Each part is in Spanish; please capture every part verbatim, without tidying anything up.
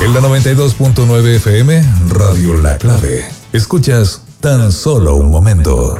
En la noventa y dos punto nueve F M, Radio La Clave. Escuchas Tan Solo Un Momento.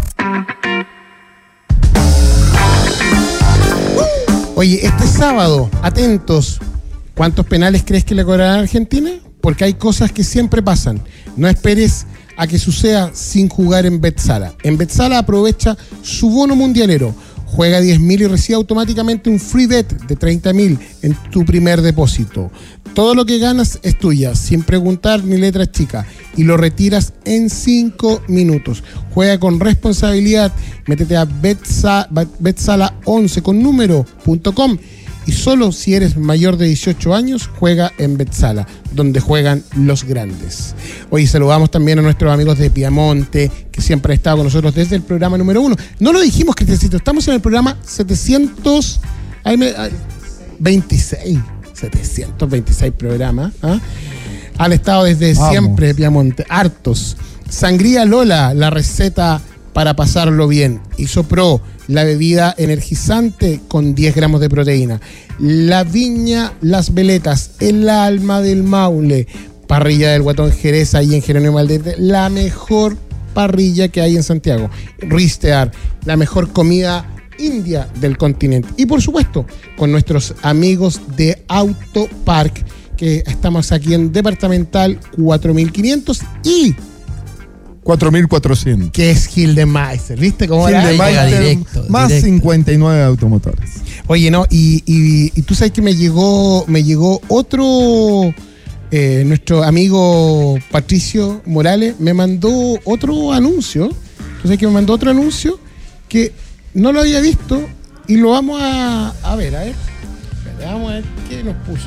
Oye, este sábado, atentos, ¿cuántos penales crees que le cobrarán a Argentina? Porque hay cosas que siempre pasan. No esperes a que suceda sin jugar en Betsala. En Betsala aprovecha su bono mundialero. Juega diez mil y recibe automáticamente un free bet de treinta mil en tu primer depósito. Todo lo que ganas es tuya, sin preguntar ni letras chicas, y lo retiras en cinco minutos. Juega con responsabilidad, métete a betsala once con número punto com y solo si eres mayor de dieciocho años, juega en Betsala, donde juegan los grandes. Hoy saludamos también a nuestros amigos de Piamonte, que siempre han estado con nosotros desde el programa número uno. No lo dijimos, Cristiancito, estamos en el programa setecientos veintiséis. setecientos veintiséis programas. ¿eh? Han estado desde Vamos. siempre de Piamonte, hartos. Sangría Lola, la receta para pasarlo bien. Isopro, la bebida energizante con diez gramos de proteína. La Viña Las Veletas, el alma del Maule. Parrilla del Guatón Jerez, ahí en Jerónimo Valdete, la mejor parrilla que hay en Santiago. Ristear, la mejor comida india del continente. Y por supuesto, con nuestros amigos de Autopark, que estamos aquí en Departamental cuatro mil quinientos y cuatro mil cuatrocientos. Que es Gildemeister, ¿viste cómo era? Gildemeister, directo, más directo. cincuenta y nueve automotores. Oye, no, y, y, y tú sabes que me llegó, me llegó otro, eh, nuestro amigo Patricio Morales me mandó otro anuncio. Tú sabes que me mandó otro anuncio que no lo había visto y lo vamos a, a ver, a ver. Vamos a ver qué nos puso.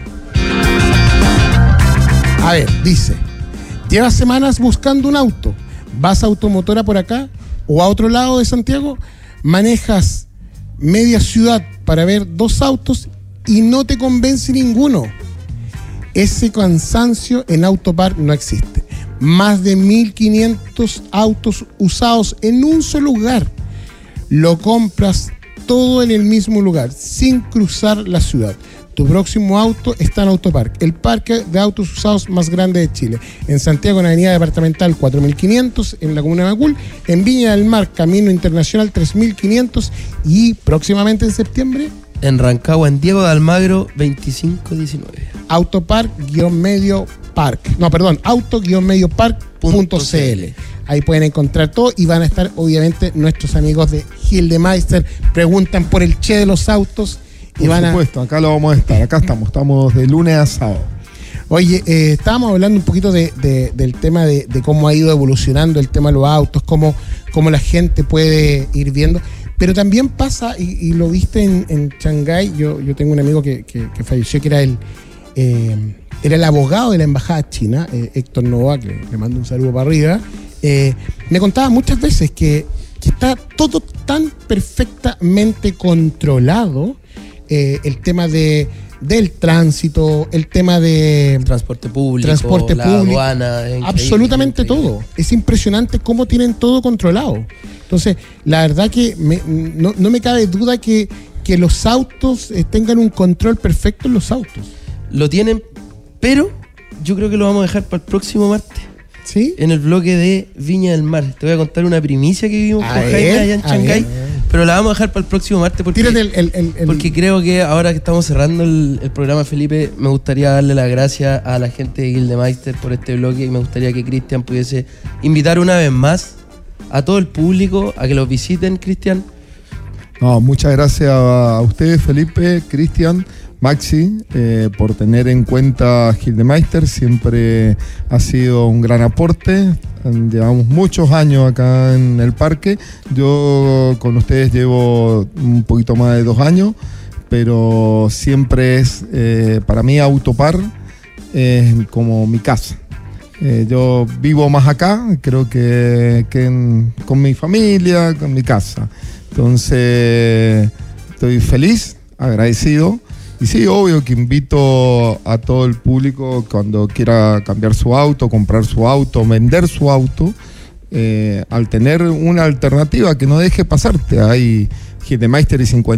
A ver, dice: llevas semanas buscando un auto, vas a Automotora por acá o a otro lado de Santiago, manejas media ciudad para ver dos autos y no te convence ninguno. Ese cansancio en Autopark no existe. Más de mil quinientos autos usados en un solo lugar. Lo compras todo en el mismo lugar, sin cruzar la ciudad. Tu próximo auto está en Autopark, el parque de autos usados más grande de Chile. En Santiago, en Avenida Departamental cuatro mil quinientos, en la comuna de Macul, en Viña del Mar, Camino Internacional tres mil quinientos y próximamente en septiembre en Rancagua, en Diego de Almagro veinticinco diecinueve. Autopark-medio park. No, perdón, auto-medio park punto c l. Ahí pueden encontrar todo y van a estar, obviamente, nuestros amigos de Gildemeister. Preguntan por el che de los autos. Y por van supuesto, a... acá lo vamos a estar. Acá estamos, estamos de lunes a sábado. Oye, eh, estábamos hablando un poquito de, de, del tema de, de cómo ha ido evolucionando el tema de los autos, cómo, cómo la gente puede ir viendo. Pero también pasa, y, y lo viste en, en Shanghái, yo, yo tengo un amigo que, que, que falleció, que era el... Eh, era el abogado de la embajada china, eh, Héctor Nova, que le mando un saludo para arriba. Eh, me contaba muchas veces que, que está todo tan perfectamente controlado, eh, el tema de, del tránsito, el tema de transporte público, transporte la público, aduana, es absolutamente increíble. todo. Es impresionante cómo tienen todo controlado. Entonces, la verdad que me, no, no me cabe duda que, que los autos eh, tengan un control perfecto en los autos. Lo tienen, pero yo creo que lo vamos a dejar para el próximo martes. ¿Sí? En el bloque de Viña del Mar. Te voy a contar una primicia que vivimos a con ver, Jaime allá en Shanghái, ver. pero la vamos a dejar para el próximo martes porque, el, el, el, el... porque creo que ahora que estamos cerrando el, el programa, Felipe, me gustaría darle las gracias a la gente de Gildemeister por este bloque y me gustaría que Cristian pudiese invitar una vez más a todo el público a que los visiten, Cristian. No, muchas gracias a ustedes, Felipe, Cristian, Maxi, eh, por tener en cuenta Gildemeister. Siempre ha sido un gran aporte. Llevamos muchos años acá en el parque. Yo con ustedes llevo un poquito más de dos años, pero siempre es, eh, para mí, Autopark es como mi casa. Eh, yo vivo más acá, creo que, que en, con mi familia, con mi casa. Entonces, estoy feliz, agradecido. Y sí, obvio que invito a todo el público cuando quiera cambiar su auto, comprar su auto, vender su auto, eh, al tener una alternativa que no deje pasarte. Hay Gildemeister y cincuenta